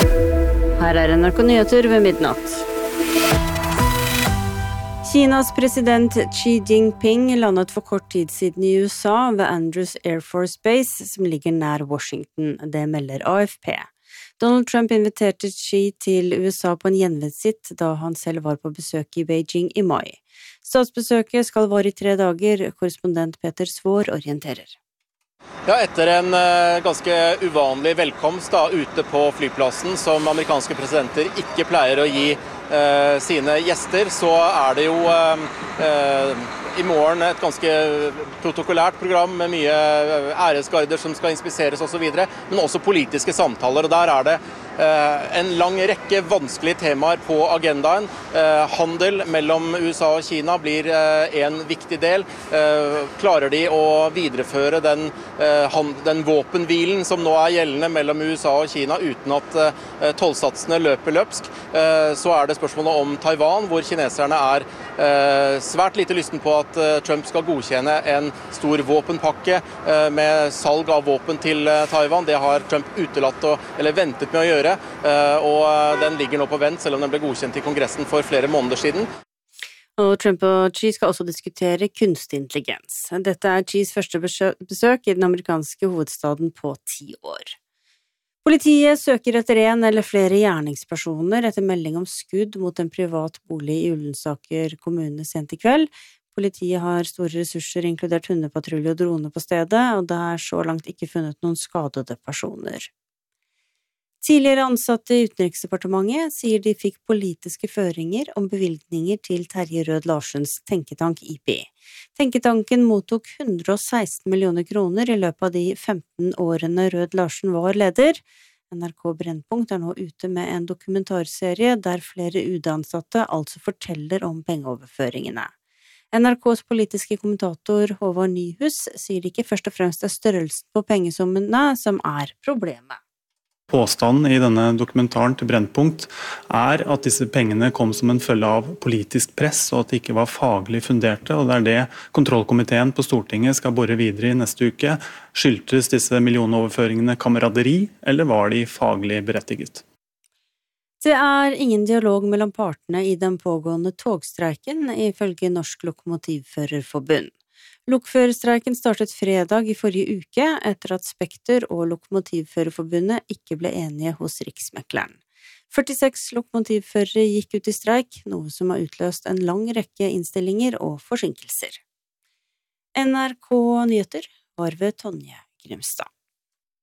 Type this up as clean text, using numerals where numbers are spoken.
Her NRK Nyheter ved midnatt. Kinas president Xi Jinping landet for kort tid siden i USA ved Andrews Air Force Base, som ligger nær Washington, det melder AFP. Donald Trump inviterte Xi til USA på en gjenvendsitt da han selv var på besøk i Beijing i mai. Statsbesøket skal vare i 3 dager, korrespondent Peter Svår orienterer. Ja, etter en ganske uvanlig velkomst ute på flyplassen, som amerikanske presidenter ikke pleier å gi sine gjester, så det jo i morgen et ganske protokollært program med mye æresgarder som skal inspiseres og så videre, men også politiske samtaler, og der det en lang rekke vanskelige temaer på agendaen. Handel mellom USA og Kina blir en viktig del. Klarer de å videreføre den våpenhvilen som nå gjeldende mellom USA og Kina uten at tollsatsene løper løpsk? Så det spørsmålet om Taiwan, hvor kineserne svært lite lysten på at Trump skal godkjenne en stor våpenpakke med salg av våpen til Taiwan. Det har Trump utelatt eller ventet med å gjøre, og den ligger nå på vent, selv om den ble godkjent i Kongressen for flere måneder siden. Og Trump og Xi skal også diskutere kunstig intelligens. Dette Xis første besøk i den amerikanske hovedstaden på 10 år. Politiet søker etter en eller flere gjerningspersoner etter melding om skudd mot en privat bolig i Ullensaker kommune sent i kveld. Politiet har store ressurser, inkludert hundepatrulje og drone på stedet, og det så langt ikke funnet noen skadede personer. Tidligere ansatte i Utenriksdepartementet sier de fikk politiske føringer om bevilgninger til Terje Rød Larsens tenketank IP. Tenketanken mottok 116 millioner kroner i løpet av de 15 årene Rød Larsen var leder. NRK Brennpunkt nå ute med en dokumentarserie der flere UD-ansatte altså forteller om pengeoverføringene. NRKs politiske kommentator Håvard Nyhus sier det ikke først og fremst størrelsen på pengesummene som problemet. Påstanden i denne dokumentaren til Brennpunkt at disse pengene kom som en følge av politisk press, og at de ikke var faglig funderte, og det det kontrollkomiteen på Stortinget skal bore videre i neste uke. Skyldtes disse millionoverføringene kameraderi, eller var de faglig berettiget? Det ingen dialog mellom partene i den pågående togstreiken, ifølge Norsk Lokomotivførerforbund. Lokførerstreiken startet fredag i forrige uke etter at Spekter og Lokomotivførerforbundet ikke ble enige hos Riksmekleren. 46 lokomotivførere gikk ut i streik, noe som har utløst en lang rekke innstillinger og forsinkelser. NRK Nyheter var ved Tonje Grimstad.